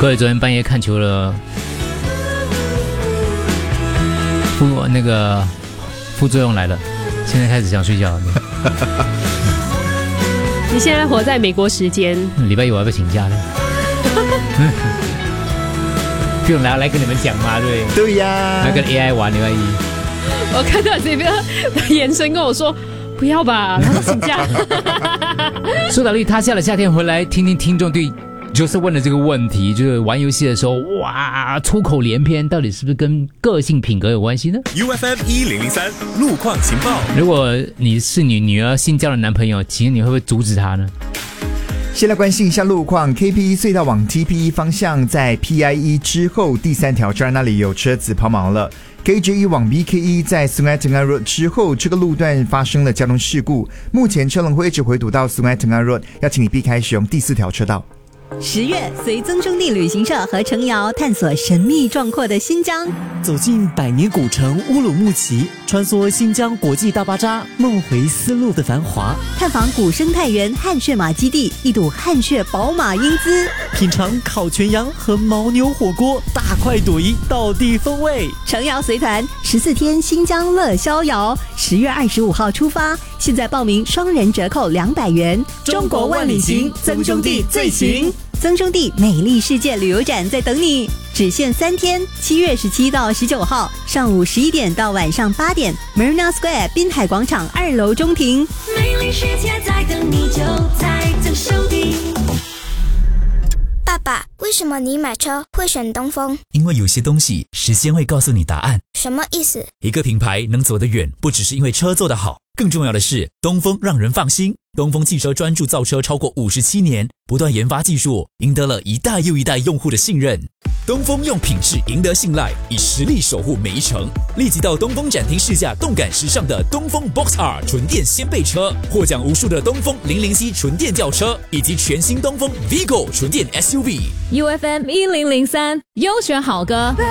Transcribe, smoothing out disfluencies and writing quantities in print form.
各位昨天半夜看球了，副作用来了，现在开始想睡觉了。 你现在活在美国时间， 礼拜一我要不要请假呢？不用来跟你们讲嘛，对不对？ 对呀， 来跟 AI 玩礼拜一。 我看到这边的眼神跟我说不要吧，他说请假。 苏打绿他下了夏天回来，听听听众对就是问了这个问题，就是玩游戏的时候，哇，出口连篇，到底是不是跟个性品格有关系呢 ？UFM 1003路况情报。 如果你是你女儿新交的男朋友，请问你会不会阻止他呢？ 先来关心一下路况 ，KPE 隧道往 TPE 方向，在 PIE 之后第3条车那里有车子抛锚了。KJ1 往 BKE 在 Sungai Tengah Road 之后，这个路段发生了交通事故，目前车龙会一直回堵到 Sungai Tengah Road， 要请你避开使用第4条车道。 10月，随曾兄弟旅行社和程瑶探索神秘壮阔的新疆， 走进百年古城乌鲁木齐，穿梭新疆国际大巴扎，梦回丝路的繁华， 探访古生态园汗血马基地，一睹汗血宝马英姿， 品尝烤全羊和牦牛火锅，大快朵颐，道地风味。 程瑶随团14天新疆乐逍遥，10月25号出发，现在报名双人折扣200元。 中国万里行，曾兄弟最行。 曾兄弟美丽世界旅游展在等你，只限3天，7月17到19号，上午11点到晚上8点 ，Marina Square 滨海广场2楼中庭。 美丽世界在等你，就在曾兄弟。 爸爸，为什么你买车会选东风？ 因为有些东西时间会告诉你答案。 什么意思？ 一个品牌能走得远，不只是因为车做得好，更重要的是东风让人放心。东风汽车专注造车超过57年，不断研发技术，赢得了一代又一代用户的信任。东风用品质赢得信赖，以实力守护每一程。立即到东风展厅试驾动感时尚的东风 Box R 纯电掀背车，获奖无数的东风007纯电轿车，以及全新东风 Vigo 纯电 SUV。 UFM 1003优选好歌。